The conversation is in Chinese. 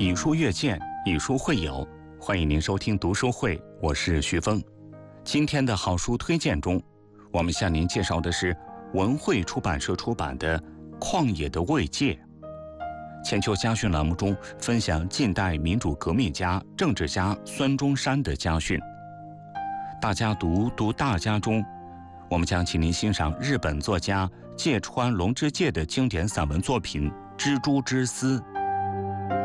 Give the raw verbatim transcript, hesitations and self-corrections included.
以书阅鉴，以书会友，欢迎您收听读书会，我是徐峰。今天的好书推荐中，我们向您介绍的是文汇出版社出版的《旷野的慰藉》。千秋家训栏目中分享近代民主革命家、政治家孙中山的家训。大家读读大家中，我们将请您欣赏日本作家芥川龙之介的经典散文作品《蜘蛛之丝》。